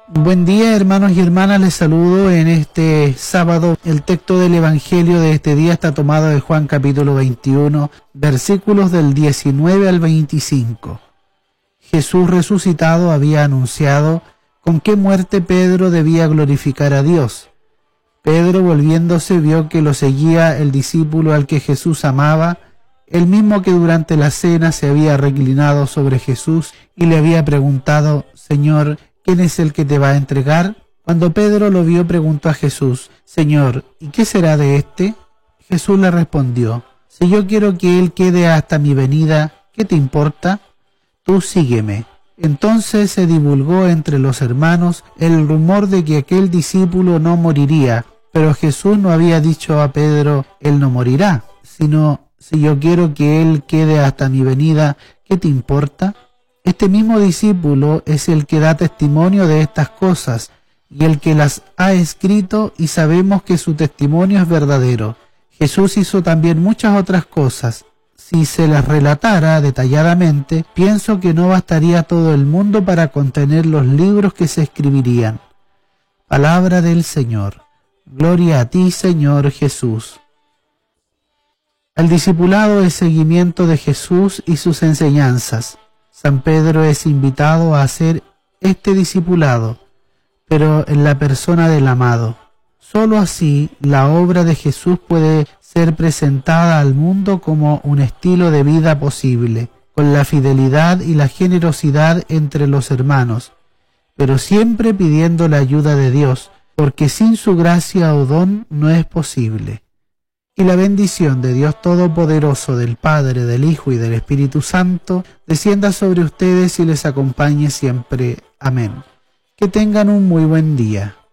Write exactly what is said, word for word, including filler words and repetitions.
Buen día, hermanos y hermanas, les saludo en este sábado. El texto del Evangelio de este día está tomado de Juan capítulo veintiuno, versículos del diecinueve al veinticinco. Jesús resucitado había anunciado con qué muerte Pedro debía glorificar a Dios. Pedro, volviéndose, vio que lo seguía el discípulo al que Jesús amaba, el mismo que durante la cena se había reclinado sobre Jesús y le había preguntado: Señor, ¿quién es el que te va a entregar? Cuando Pedro lo vio, preguntó a Jesús: Señor, ¿y qué será de éste? Jesús le respondió: Si yo quiero que él quede hasta mi venida, ¿qué te importa? Tú sígueme. Entonces se divulgó entre los hermanos el rumor de que aquel discípulo no moriría, pero Jesús no había dicho a Pedro: Él no morirá, sino: Si yo quiero que él quede hasta mi venida, ¿qué te importa? Este mismo discípulo es el que da testimonio de estas cosas y el que las ha escrito, y sabemos que su testimonio es verdadero. Jesús hizo también muchas otras cosas. Si se las relatara detalladamente, pienso que no bastaría todo el mundo para contener los libros que se escribirían. Palabra del Señor. Gloria a ti, Señor Jesús. El discipulado es seguimiento de Jesús y sus enseñanzas. San Pedro es invitado a hacer este discipulado, pero en la persona del amado. Solo así la obra de Jesús puede ser presentada al mundo como un estilo de vida posible, con la fidelidad y la generosidad entre los hermanos, pero siempre pidiendo la ayuda de Dios, porque sin su gracia o don no es posible. Y la bendición de Dios Todopoderoso, del Padre, del Hijo y del Espíritu Santo, descienda sobre ustedes y les acompañe siempre. Amén. Que tengan un muy buen día.